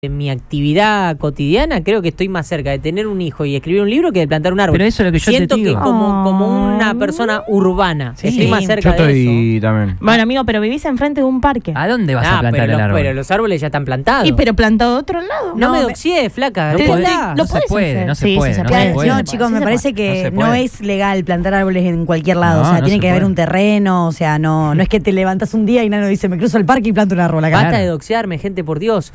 En mi actividad cotidiana creo que estoy más cerca de tener un hijo y escribir un libro que de plantar un árbol. Pero eso es lo que yo Siento te digo. que como una persona urbana estoy más cerca yo de estoy eso. también. Bueno, amigo, pero vivís enfrente de un parque. ¿A dónde vas a plantar el árbol? Pero los árboles ya están plantados. Y pero plantado a otro lado. no me doxié, flaca. No ¿de podés- verdad? no se puede, no se Sí, puede, sí se no puede. se puede. No, chicos, Sí me se parece No que se no puede. es legal plantar árboles en cualquier lado. No, O sea, no tiene se que haber puede. un terreno. O sea, no es que te levantas un día y Nano dice, me cruzo el parque y planto un árbol acá. Basta Claro. de doxearme, gente, por Dios.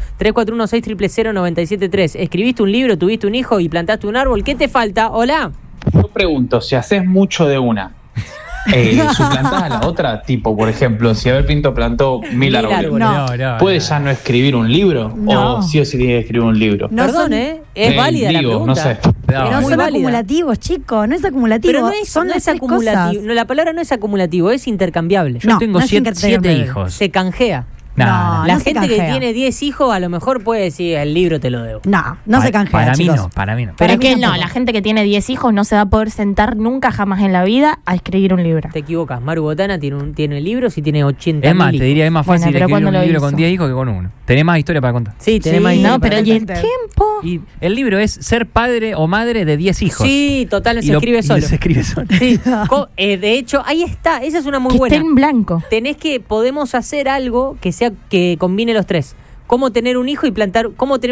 341-600-973. Escribiste un libro, tuviste un hijo y plantaste un árbol. ¿Qué te falta? Hola. Yo pregunto, si haces mucho de una, ¿suplantás a la otra? Tipo, por ejemplo, si Abel Pinto plantó 1000 árboles, No. ¿puede ya no escribir un libro? No. ¿O sí o sí tiene que escribir un libro? No Perdón, son- Es válida la digo, pregunta. no sé. Pero muy son válida. acumulativos, chicos. No es acumulativo. Pero no es, son no las es tres acumulativo. cosas. No, la palabra no es acumulativo, es intercambiable. Yo No, tengo no es 7 intercambiable. hijos. Se canjea. Nah, La no se gente que canjea. tiene 10 hijos a lo mejor puede decir, el libro te lo debo. No se canjea, Para chicos. mí no. Pero es que no, tampoco. la gente que tiene 10 hijos no se va a poder sentar nunca jamás en la vida a escribir un libro. Te equivocas. Maru Botana tiene libros y tiene 80 Es más, te diría, es más Bueno, fácil pero escribir ¿cuándo un lo libro hizo? con 10 hijos que con uno. Tenés más historia para contar. Sí, tenés Sí, más No, historia pero para ¿y el contar. tiempo? Y el libro es ser padre o madre de 10 hijos. Sí, total, Y se lo- escribe y solo. se escribe solo. Sí. De hecho, ahí está. Esa es una muy Que buena. esté en blanco. Podemos hacer algo que combine los tres. Cómo tener un hijo, plantar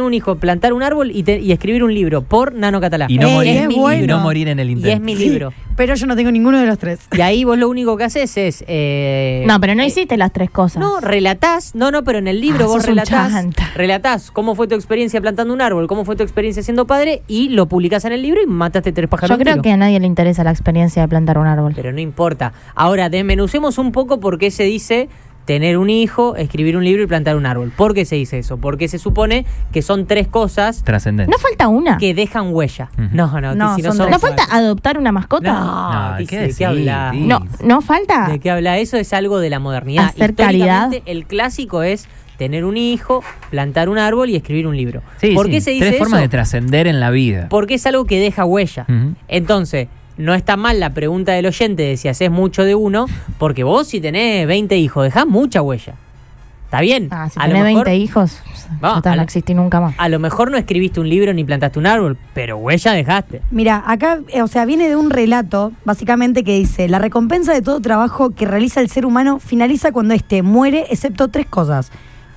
un árbol y escribir un libro por Nano Catalá. Y no, es morir, bueno. y no morir en el Y es intento. mi libro. Pero yo no tengo ninguno de los tres. Y ahí vos lo único que haces es... No, pero no hiciste las tres cosas. No, relatás. No, pero en el libro vos sos un relatás. chanta. Relatás cómo fue tu experiencia plantando un árbol, cómo fue tu experiencia siendo padre y lo publicás en el libro y mataste 3 pájaros Yo de un creo tiro. que a nadie le interesa la experiencia de plantar un árbol. Pero no importa. Ahora, desmenucemos un poco por qué se dice tener un hijo, escribir un libro y plantar un árbol. ¿Por qué se dice eso? Porque se supone que son 3 cosas Trascendente. ¿No falta una? que dejan huella. Ujú. No, No, si son son ¿No falta adoptar una mascota? No, No, dice, ¿qué ¿de decís? qué habla? Di- No falta. ¿De qué habla? Eso es algo de la modernidad. Hacer caridad. Históricamente, el clásico es tener un hijo, plantar un árbol y escribir un libro. Sí, ¿Por sí. qué se dice 3 formas eso? de trascender en la vida. Porque es algo que deja huella. Ujú. Entonces, no está mal la pregunta del oyente de si haces mucho de uno, porque vos si tenés 20 hijos, dejás mucha huella. ¿Está bien? Ah, si A lo tenés mejor- 20 hijos, Vamos, ya a no la- existí nunca más. A lo mejor no escribiste un libro ni plantaste un árbol, pero huella dejaste. Mira, acá, viene de un relato, básicamente, que dice, la recompensa de todo trabajo que realiza el ser humano finaliza cuando éste muere, excepto 3 cosas.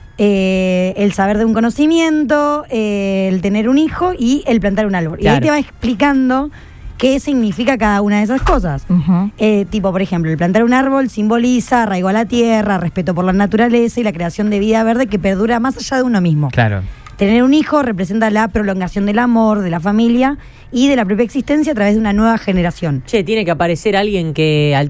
El saber de un conocimiento, el tener un hijo y el plantar un árbol. Y Claro. ahí te va explicando qué significa cada una de esas cosas. Ujú. Tipo, por ejemplo, el plantar un árbol simboliza arraigo a la tierra, respeto por la naturaleza y la creación de vida verde que perdura más allá de uno mismo. Claro. Tener un hijo representa la prolongación del amor, de la familia y de la propia existencia a través de una nueva generación. Che, tiene que aparecer alguien que al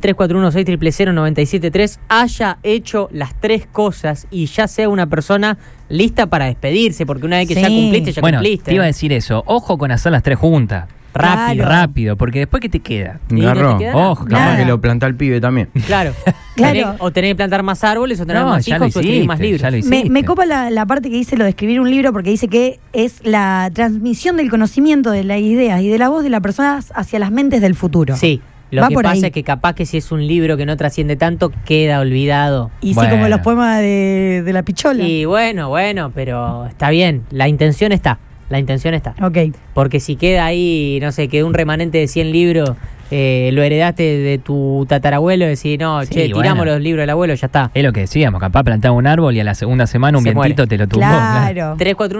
341-600-973 haya hecho las 3 cosas y ya sea una persona lista para despedirse, porque una vez que ya Sí. cumpliste, ya Bueno, cumpliste. te iba a decir eso. Ojo con hacer las 3 juntas. Rápido. Rápido, porque después ¿qué te queda? Y no te Garrón. queda nada. Ojo, Capaz Nada. que lo planta el pibe también. Claro. Claro. O tener que plantar más árboles, o tener más ya hijos, o escribir más libros. ya lo Me hiciste. copa la parte que dice lo de escribir un libro porque dice que es la transmisión del conocimiento, de las ideas y de la voz de las personas hacia las mentes del futuro. Sí. Lo Va que por pasa ahí. es que capaz que si es un libro que no trasciende tanto, queda olvidado. Y sí, Bueno. como los poemas de la pichola. Y bueno, pero está bien. La intención está. Ok. Porque si queda ahí, no sé, queda un remanente de 100 libros, lo heredaste de tu tatarabuelo, decís, no, Sí, che, tiramos bueno. los libros del abuelo, ya está. Es lo que decíamos, capaz plantaba un árbol y a la segunda semana un Se vientito muere. te lo tumbó. Claro.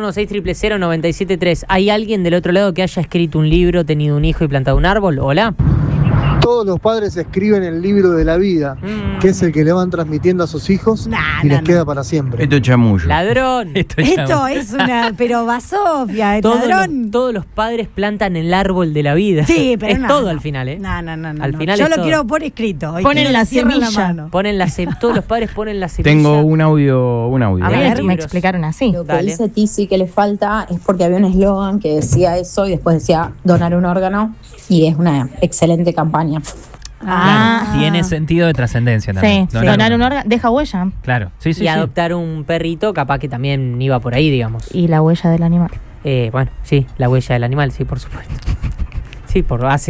341-600-973. ¿Hay alguien del otro lado que haya escrito un libro, tenido un hijo y plantado un árbol? ¿Hola? Todos los padres escriben el libro de la vida, que es el que le van transmitiendo a sus hijos Nah, y les no. queda para siempre. Esto es chamullo. ¡Ladrón! Esto ya- Esto es una, pero basofia, ladrón. Todos los padres plantan el árbol de la vida. Sí, pero es no, todo no. al final, ¿eh? No. Al final Yo es lo todo. quiero por escrito. Hoy Ponen quiero la cierre en semilla. mano. Todos los padres ponen la semilla. Tengo un audio. A A ver, ver, me libros. explicaron así. Lo que Dale. dice Tizi que le falta es porque había un eslogan que decía eso y después decía donar un órgano y es una excelente campaña. Claro, tiene sentido de trascendencia también. Sí, donar un órgano, deja huella. Claro, sí, sí. Y sí. adoptar un perrito, capaz que también iba por ahí, digamos. Y la huella del animal. Bueno, sí, la huella del animal, sí, por supuesto. Sí, hace que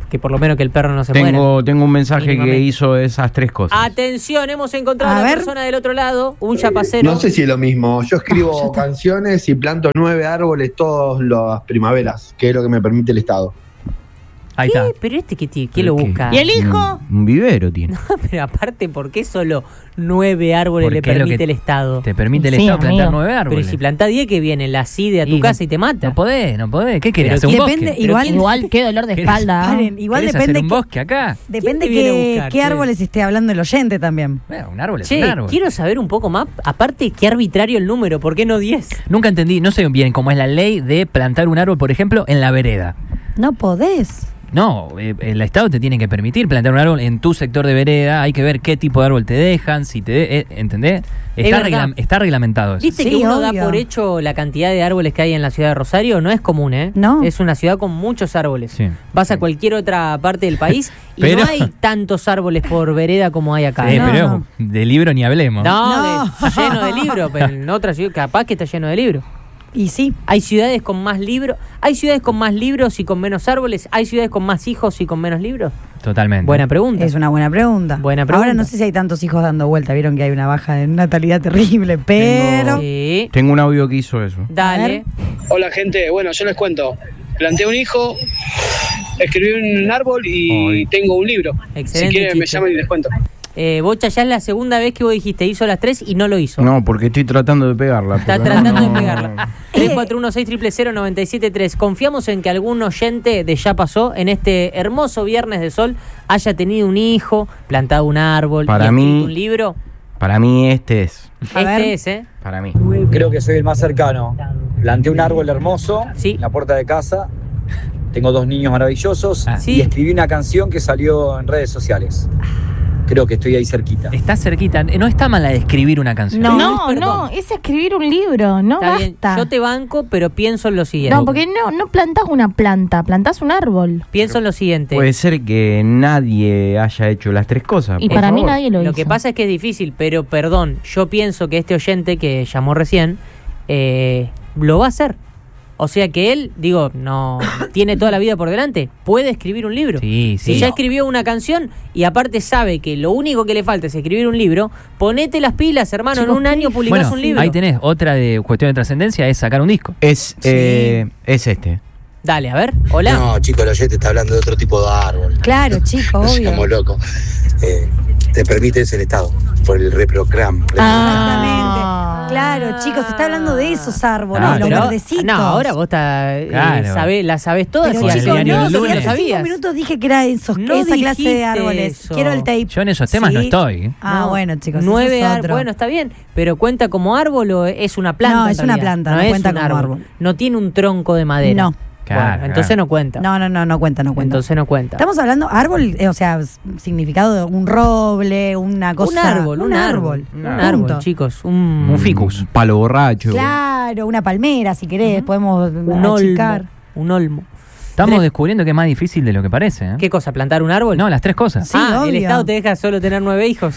que por lo menos que el perro no se muera. Tengo un mensaje que Mínimamente. hizo esas 3 cosas. Atención, hemos encontrado A a una ver. persona del otro lado, un yapacero. No sé si es lo mismo. Yo escribo canciones y planto 9 árboles todas las primaveras, que es lo que me permite el Estado. Ahí está. Pero ¿qué lo busca? ¿Y el hijo? Un vivero tiene. Pero aparte, ¿por qué solo 9 árboles le Porque es lo permite que el Estado? Te permite el Sí, Estado plantar amigo. 9 árboles. Pero si plantás 10 que viene la CIDE a tu Y casa y te mata. No podés. ¿Qué querés? Pero ¿Hacer un depende, bosque? igual- Igual, qué dolor de ¿Querés? espalda. Paren, igual ¿Querés depende hacer un bosque acá? Depende ¿Quién te viene a qué buscar, qué che? árboles esté hablando el oyente también. Bueno, un árbol es Che, un árbol. quiero saber un poco más. Aparte, qué arbitrario el número. ¿Por qué no 10? Nunca entendí, no sé bien cómo es la ley de plantar un árbol, por ejemplo, en la vereda. No podés. No, el Estado te tiene que permitir plantar un árbol en tu sector de vereda. Hay que ver qué tipo de árbol te dejan, si te ¿entendés? verdad. Está reglamentado eso. ¿Viste Sí, que uno da obvio. por hecho la cantidad de árboles que hay en la ciudad de Rosario? No es común, ¿eh? No. Es una ciudad con muchos árboles. Sí. Vas a cualquier otra parte del país y Pero- no hay tantos árboles por vereda como hay acá. Sí, ¿no? pero no. de libro ni hablemos. No, No. lleno de libros, pero en otra ciudad capaz que está lleno de libros. Y sí. Hay ciudades con más libros, hay ciudades con más libros y con menos árboles, hay ciudades con más hijos y con menos libros. Totalmente. Buena pregunta. Es una buena pregunta. Buena pregunta. Ahora no sé si hay tantos hijos dando vuelta. Vieron que hay una baja de natalidad terrible, pero. Sí. Tengo un audio que hizo eso. Dale. Hola gente, bueno, yo les cuento. Planté un hijo, escribí un árbol y Ay. tengo un libro. Excelente Si quieren me chiste. llaman y les cuento. Bocha, ya es la segunda vez que vos dijiste, hizo las 3 y no lo hizo. No, porque estoy tratando de pegarla. Está porque tratando no- de pegarla. 341-600-973. Confiamos en que algún oyente de Ya Pasó, en este hermoso viernes de sol, haya tenido un hijo, plantado un árbol, Para y mí- escrito un libro. Para mí este es. A ver. Este es, ¿eh? Para mí. Creo que soy el más cercano. Planté un árbol hermoso Sí. en la puerta de casa. Tengo 2 niños maravillosos Ah. Sí. y escribí una canción que salió en redes sociales. Creo que estoy ahí cerquita. Está cerquita. No está mal la de escribir una canción. No, perdón. no, es escribir un libro, no Está bien, basta. yo te banco, pero pienso en lo siguiente. No, porque no plantás una planta, plantás un árbol. Pienso en lo siguiente. Puede ser que nadie haya hecho las 3 cosas. Y por para mí favor. nadie lo hizo. Lo que pasa es que es difícil, pero perdón, yo pienso que este oyente que llamó recién lo va a hacer. O sea que él, digo, no tiene toda la vida por delante, puede escribir un libro. Sí, sí. Si ya escribió una canción y aparte sabe que lo único que le falta es escribir un libro, ponete las pilas, hermano, Chicos, en un año publicás Bueno, un libro. ahí tenés otra de cuestión de trascendencia, es sacar un disco. Es este. Dale, a ver, hola. No, chico, el oyente está hablando de otro tipo de árbol. Claro, chicos, No obvio. seamos locos. Te permite ese el Estado, por el reprocram. Exactamente. Claro, chicos, se está hablando de esos árboles, Ah, los pero- verdecitos. No, ahora vos Claro. la sabés todas. Pero y al chicos, diario no, del si lunes hace lo 5 sabías. minutos dije que era esa No clase de dijiste árboles. eso. Quiero el tape. Yo en esos temas no estoy. Ah, No, bueno, chicos. 9 eso es otro. Bueno, está bien, pero ¿cuenta como árbol o es una planta? No, en es una realidad? planta, no es cuenta un como árbol. No tiene un tronco de madera. No. Claro, Bueno, entonces claro. no cuenta. No cuenta. Entonces no cuenta. Estamos hablando árbol, o sea, significado de un roble, una cosa. un árbol. Un Punto. árbol, chicos. Un ficus. Un palo borracho. Claro, una palmera, si querés, podemos Un achicar. olmo. Un olmo. Estamos descubriendo que es más difícil de lo que parece. ¿eh? ¿Qué cosa? ¿Plantar un árbol? No, las 3 cosas. Sí, el obvio. Estado te deja solo tener 9 hijos.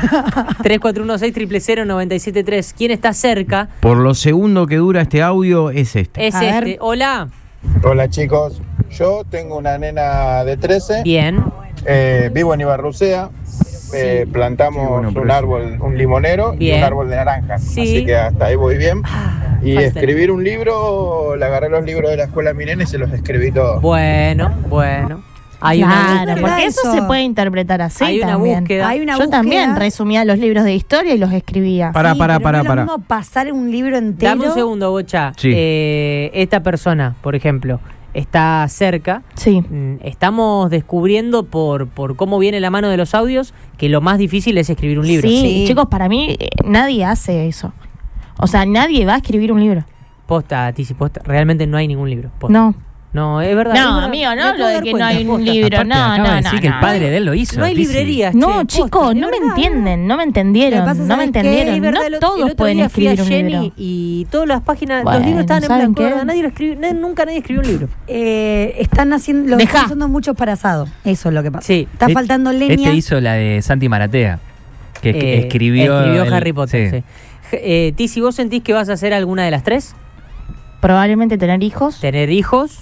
341-600-973. ¿Quién está cerca? Por lo segundo que dura este audio es este. Es A ver. este. Hola. Hola chicos, yo tengo una nena de 13, Bien. vivo en Ibarrucea, plantamos Sí, bueno, pero un eso- árbol, un limonero y Bien. un árbol de naranja, Sí. así que hasta ahí voy bien. Y falta- escribir un libro, le agarré los libros de la escuela mi nena y se los escribí todos. Bueno. Hay una Claro, búsqueda. porque eso se puede interpretar así Hay una también. búsqueda. Hay una Yo búsqueda. también resumía los libros de historia y los escribía. Pará, Sí, pará, pero pará, no es pará. lo mismo pasar un libro entero. Dame un segundo, Bocha. Sí. Esta persona, por ejemplo, está cerca. Sí. Estamos descubriendo por cómo viene la mano de los audios que lo más difícil es escribir un libro. Sí, chicos, para mí nadie hace eso. O sea, nadie va a escribir un libro. Posta, Tizi, posta. Realmente no hay ningún libro. Posta. No. No, es verdad. es No, verdad. amigo, Me no acabo hablo de de dar que cuenta, no hay un posta. libro. Aparte, No, acaba de no, decir no, que el no. padre de él lo hizo. No hay Tizi. librerías. No, che, chicos, posta, no es me verdad. entienden, no me entendieron, Lo que pasa, no me ¿sabes qué? entendieron. Es verdad, No el todos otro pueden día fui a escribir un Jenny libro. y todas las páginas, Bueno, los libros estaban en ¿saben blanco. qué? Nadie lo escribió, nunca nadie escribió un libro. Están haciendo, lo Dejá. están usando muchos para asado. Eso es lo que pasa. Sí. Está faltando leña. Este hizo la de Santi Maratea, que escribió Harry Potter. sí. Sí. Tizi, ¿vos sentís que vas a hacer alguna de las 3? Probablemente tener hijos. ¿Tener hijos?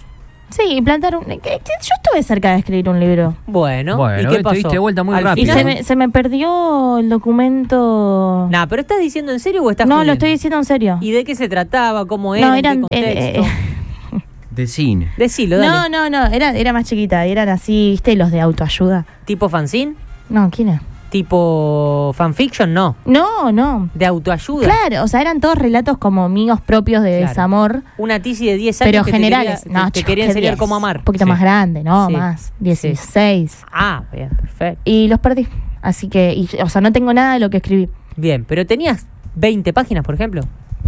Sí, plantar un... Yo estuve cerca de escribir un libro. Bueno, Bueno, ¿y qué te pasó? diste vuelta muy Al rápido. Y final- se me perdió el documento... Nah, pero ¿estás diciendo en serio o estás No, lo jodiendo? estoy diciendo en serio. ¿Y de qué se trataba? ¿Cómo era? No, ¿En qué eran... contexto? De cine. Decilo, dale. No, era más chiquita, eran así, ¿viste? Los de autoayuda. ¿Tipo fanzine? No, ¿quién es? ¿Tipo fanfiction? No. No. ¿De autoayuda? Claro, o sea, eran todos relatos como míos propios de Claro. desamor, Una tisi de 10 años pero que generales. te quería ¿qué enseñar 10? cómo amar. Un poquito más grande, ¿no? Sí. Más. 16. Ah, bien, perfecto. Y los perdí. Así que, o sea, no tengo nada de lo que escribí. Bien, pero tenías 20 páginas, por ejemplo.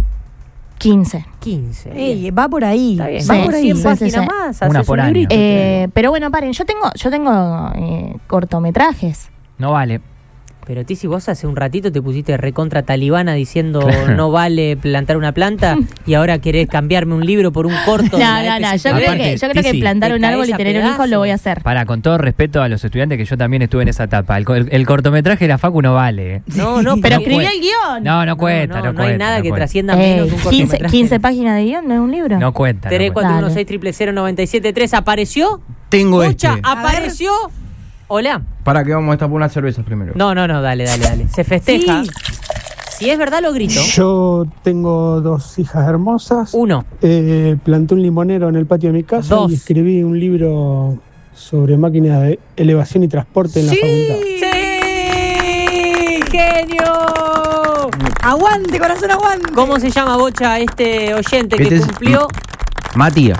15. 15. Ey, va por ahí. Está bien. Va Sí, por ahí. 100 sí, páginas sí. más. Una haces por un año. librito. Pero bueno, paren, yo tengo cortometrajes. No vale. Pero Tizi, vos hace un ratito te pusiste recontra talibana diciendo Claro. no vale plantar una planta y ahora querés cambiarme un libro por un corto. de No, la yo FCP. creo Aparte, yo creo que Tizi, plantar te un caes árbol y a tener un hijo pedazos. lo voy a hacer. Para, con todo respeto a los estudiantes, que yo también estuve en esa etapa. El cortometraje de la Facu no vale. No, no, Pero no escribí cuenta. el guión. No cuenta, no no hay cuenta, nada no que cuenta. trascienda menos que un 15, cortometraje. 15 páginas de guión, ¿no es un libro? No cuenta. no cuenta. 341600973 ¿apareció? Tengo Bocha, este. ¿apareció? Hola. Para que vamos a destapar una cerveza primero. No, dale. Se festeja. Sí. Si es verdad, lo grito. Yo tengo 2 hijas hermosas. 1. Planté un limonero en el patio de mi casa 2. y escribí un libro sobre máquinas de elevación y transporte en la facultad. ¡Sí! ¡Genio! Aguante, corazón, aguante. ¿Cómo se llama, Bocha, este oyente que Este es- cumplió? Matías.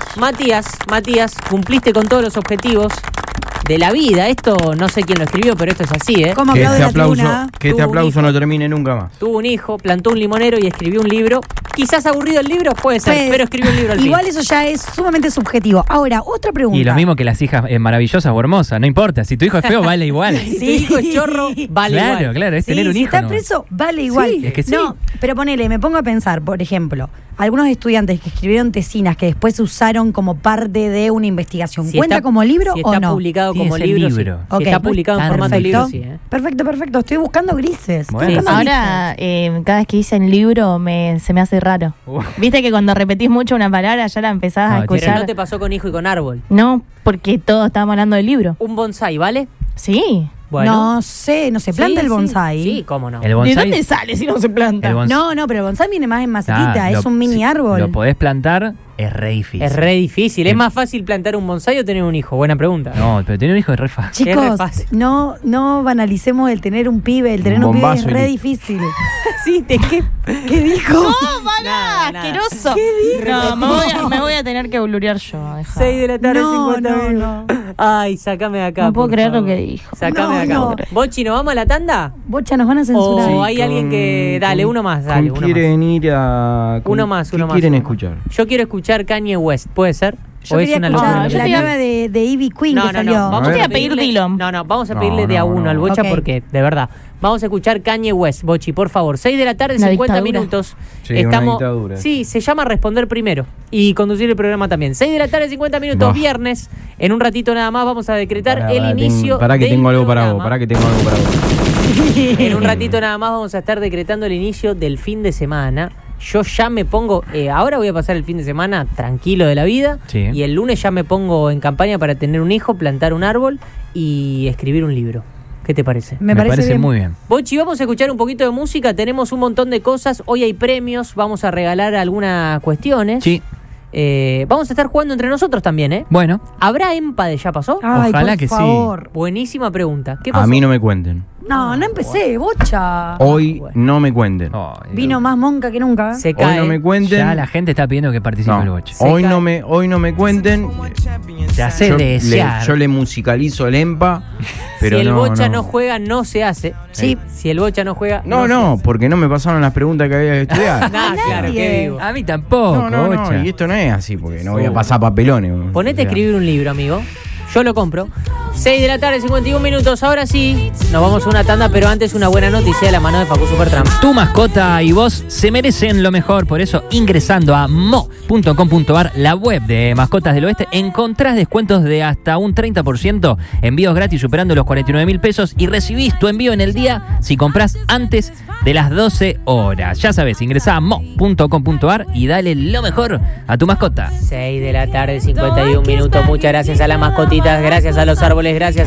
Matías, cumpliste con todos los objetivos de la vida. Esto no sé quién lo escribió, pero esto es así, ¿eh? ¿Cómo Que aplaude este la aplauso, tribuna? que este Tuvo un aplauso hijo. no termine nunca más. Tuvo un hijo, plantó un limonero y escribió un libro. Quizás aburrido el libro, puede ser, Pues, pero escribió un libro al fin. Igual eso ya es sumamente subjetivo. Ahora, otra pregunta. Y lo mismo que las hijas maravillosas o hermosas, no importa. Si tu hijo es feo, vale igual. Si tu hijo es chorro, vale Claro, igual. claro, es Sí, tener un si hijo. está ¿no? preso, vale igual. Sí, es que sí. No, pero ponele, me pongo a pensar, por ejemplo, algunos estudiantes que escribieron tesinas que después se usaron como parte de una investigación. Si ¿Cuenta está- como libro si o está no? publicado Tiene como que ser libro, sí. libro. Si Ok. está publicado en formato Perfecto. libro, sí. ¿eh? Perfecto. Estoy buscando grises. Bueno. Estoy buscando Ahora, cada vez que dicen libro, se me hace raro. Viste que cuando repetís mucho una palabra ya la empezás a No, Pero escuchar. no te pasó con hijo y con árbol. No, porque todos estábamos hablando del libro. Un bonsai, ¿vale? Sí. Bueno. No sé, no se planta Sí, el bonsai. Sí, cómo no. El ¿De bonsai, dónde sale si no se planta? el bonsai- No, pero el bonsai viene más en macetita, es lo- un mini si árbol. Lo podés plantar, es re difícil. Es re difícil. ¿Es más fácil plantar un bonsai o tener un hijo? Buena pregunta. No, pero tener un hijo es re fácil. Es re Chicos, fácil. no banalicemos el tener un pibe, el tener Un un pibe es bombazo y re listo. difícil. Sí, ¿de qué? ¿Qué dijo? ¡No, pará! Nada, nada. ¡Asqueroso! No, me voy a tener que blurear yo. Dejá. 6 de la tarde, No, 50 no, minutos. Ay, sácame de acá. No puedo por creer lo favor. que dijo. Sácame de acá. No. Bochi, ¿nos vamos a la tanda? Bocha, nos van a censurar. O hay alguien que. Dale, uno más, dale, ¿Con uno quieren ir a...? con- Uno más, ¿qué uno más. quieren uno más. escuchar? Yo quiero escuchar Kanye West, ¿puede ser? Yo ¿O es quería una escuchar locura? yo la te iba- nueva de Ivy Queen No, que no, salió. no. Vamos A ver. a Te voy a pedir pedirle, Dillon. No, vamos a No, pedirle de a no, uno no. al Bocha Ok. porque, de verdad. Vamos a escuchar Kanye West, Bochi, por favor. 6 de la tarde, Una 50 dictadura. minutos. Sí, una dictadura. Sí, se llama Responder Primero. Y conducir el programa también. 6 de la tarde, 50 minutos, Bah. viernes. En un ratito nada más vamos a decretar Pará, el pará, inicio. Pará que del tengo algo para vos, programa. pará que tengo algo para vos. En un ratito nada más vamos a estar decretando el inicio del fin de semana. Yo ya me pongo, ahora voy a pasar el fin de semana tranquilo de la vida. Sí. Y el lunes ya me pongo en campaña para tener un hijo, plantar un árbol y escribir un libro. ¿Qué te parece? Me parece bien. muy bien. Bochi, vamos a escuchar un poquito de música. Tenemos un montón de cosas. Hoy hay premios. Vamos a regalar algunas cuestiones. Sí. Vamos a estar jugando entre nosotros también, ¿eh? Bueno, ¿Habrá EMPADE? ¿Ya pasó? Ay, Ojalá por que sí. favor. Buenísima pregunta. ¿Qué pasó? A mí no me cuenten. No empecé, Bocha. Hoy bueno. no me cuenten. Vino más monca que nunca. Se Hoy cae. no me cuenten. ya la gente está pidiendo que participe el No, Boche. Se hoy cae. no me cuenten. Te hace desear. Yo le musicalizo el EMPA, pero si el no, Bocha no juega, no se hace. Sí. Si el Bocha no juega, No, porque no me pasaron las preguntas que había que estudiar. Nah, claro, qué vivo. A mí tampoco, No, Bocha. y esto no es así, porque no voy a pasar papelones. Ponete a O sea, escribir un libro, amigo. Yo lo compro. 6 de la tarde, 51 minutos. Ahora sí, nos vamos a una tanda, pero antes una buena noticia de la mano de Facu Supertramp. Tu mascota y vos se merecen lo mejor, por eso ingresando a mo.com.ar, la web de Mascotas del Oeste, encontrás descuentos de hasta un 30%, envíos gratis superando los 49.000 pesos y recibís tu envío en el día si comprás antes de las 12 horas. Ya sabes, ingresá a mo.com.ar y dale lo mejor a tu mascota. 6 de la tarde, 51 minutos. Muchas gracias a las mascotitas, gracias a los árboles, gracias